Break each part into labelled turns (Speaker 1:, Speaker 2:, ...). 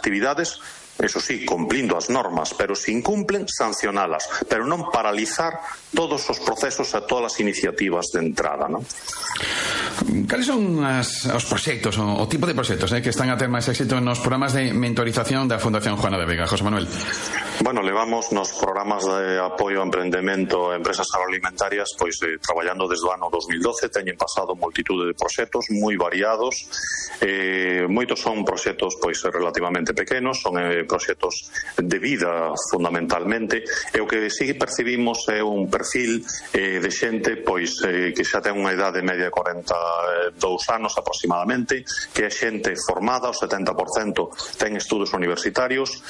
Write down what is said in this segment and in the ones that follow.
Speaker 1: actividades, eso sí, cumplindo as normas, pero se incumplen, sancionalas, pero non paralizar todos os procesos e todas as iniciativas de entrada, non?
Speaker 2: Cales son os proxectos, o tipo de proxectos que están a ter máis éxito nos programas de mentorización da Fundación Juana de Vega, José Manuel?
Speaker 1: Bueno, levamos nos programas de apoio ao emprendemento a empresas agroalimentarias traballando desde o ano 2012, teñen pasado multitude de proxectos moi variados, moitos son proxectos relativamente pequenos, son proxectos de vida fundamentalmente, e o que si percibimos é un perfil de xente que xa ten unha idade media de 42 anos aproximadamente, que é xente formada, o 70% ten estudos universitarios,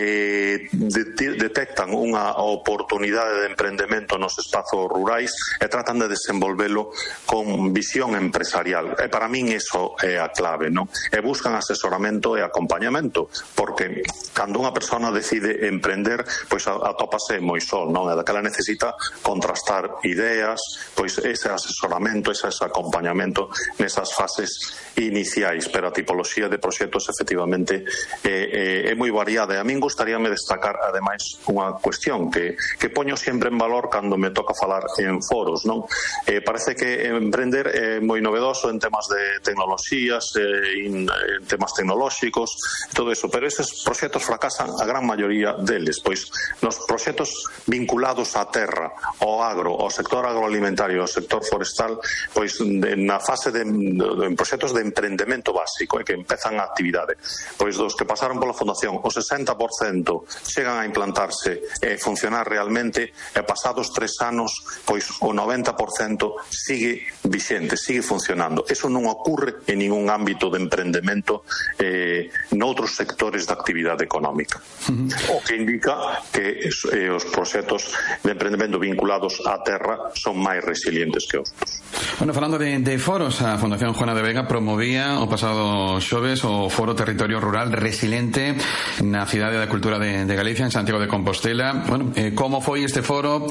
Speaker 1: detectan unha oportunidade de emprendemento nos espazos rurais e tratan de desenvolvelo con visión empresarial, e para min iso é a clave, non? E buscan asesoramento e acompañamento, porque cando unha persona decide emprender, atópase moi sol, non? E daquela necesita contrastar ideas, ese asesoramento, ese acompañamento nesas fases iniciais, pero a tipoloxía de proxectos efectivamente é moi variada, e a min gustaríame destacar ademais unha cuestión que poño sempre en valor cando me toca falar en foros, non? Parece que emprender é moi novedoso en temas de tecnoloxías, en temas tecnolóxicos, todo eso, pero eses proxectos fracasan a gran maioría deles, nos proxectos vinculados á terra, ao agro, ao sector agroalimentario, ao sector forestal, na fase de proxectos de emprendemento básico, que empezan a actividade, dos que pasaron pola Fundación, o 60% chegan a implantarse e funcionar realmente, e pasados 3 anos, o 90% sigue vixente, sigue funcionando. Eso non ocurre en ningún ámbito de emprendemento noutros sectores de actividade económica. O que indica que os proxectos de emprendemento vinculados á terra son máis resilientes que outros.
Speaker 2: Bueno, falando de foros, a Fundación Juana de Vega promovía o pasado xoves o Foro Territorio Rural Resiliente na Cidade da Cultura de Galicia, en Santiago de Compostela. Bueno, como foi este foro,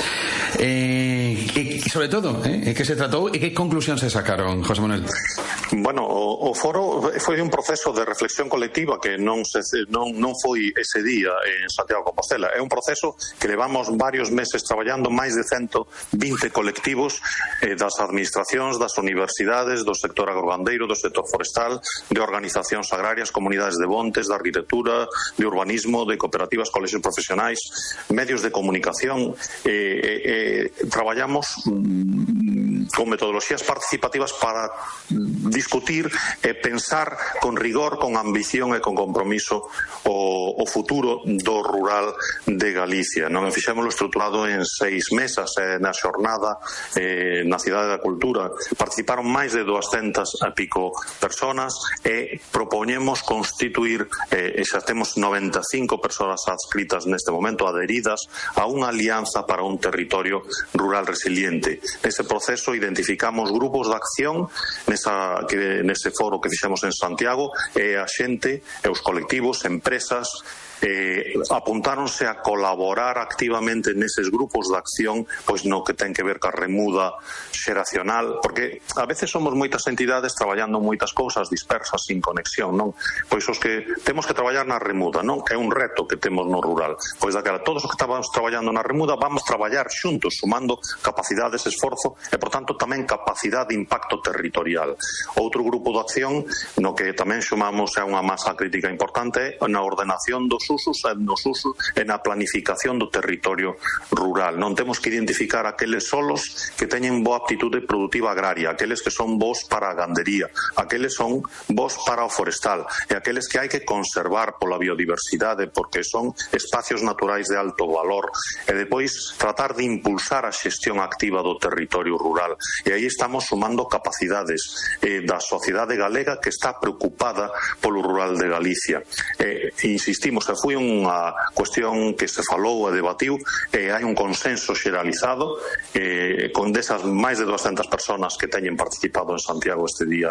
Speaker 2: e sobre todo, que se tratou e que conclusión se sacaron, José Manuel?
Speaker 1: Bueno, o foro foi un proceso de reflexión colectiva que non foi ese día en Santiago de Compostela. É un proceso que levamos varios meses traballando, máis de 120 colectivos das administracións, das universidades, do sector agrogandeiro, do sector forestal, de organizacións agrarias, comunidades de montes, de arquitectura, de urbanismo, de cooperativas, colexios profesionais, medios de comunicación. Traballamos con metodoloxías participativas para discutir e pensar con rigor, con ambición e con compromiso o futuro do rural de Galicia. Non fixémoslo estruturado en 6 mesas na xornada na Cidade da Cultura. Participaron máis de 200 e pico personas e propoñemos constituir, e xa temos 95 persoas adscritas neste momento, adheridas a unha alianza para un territorio rural resiliente. Nese proceso identificamos grupos de acción nese foro que fixemos en Santiago, e a xente, e os colectivos, empresas, apuntáronse a colaborar activamente neses grupos de acción, no que ten que ver ca remuda xeracional, porque a veces somos moitas entidades traballando moitas cousas dispersas, sin conexión, non? Os que temos que traballar na remuda, non? Que é un reto que temos no rural. Daquela, todos os que estamos traballando na remuda vamos traballar xuntos, sumando capacidades, esforzo e, por tanto, tamén capacidade de impacto territorial. Outro grupo de acción no que tamén sumamos é unha masa crítica importante na ordenación dos usos e na planificación do territorio rural. Non temos que identificar aqueles solos que teñen boa aptitude productiva agraria, aqueles que son bons para a gandería, aqueles son bons para o forestal, e aqueles que hai que conservar pola biodiversidade porque son espacios naturais de alto valor, e depois tratar de impulsar a xestión activa do territorio rural. E aí estamos sumando capacidades da sociedade galega que está preocupada polo rural de Galicia. Insistimos, foi unha cuestión que se falou e debatiu, e hai un consenso xeralizado con desas máis de 200 personas que teñen participado en Santiago este día,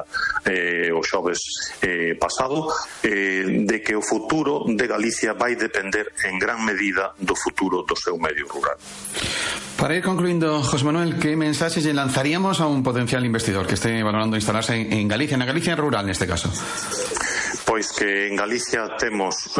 Speaker 1: o xoves pasado, de que o futuro de Galicia vai depender en gran medida do futuro do seu medio rural.
Speaker 2: Para ir concluindo, José Manuel, ¿qué mensaxes lle lanzaríamos a un potencial investidor que esté valorando instalarse en Galicia, na Galicia rural neste caso?
Speaker 1: Pois que en Galicia temos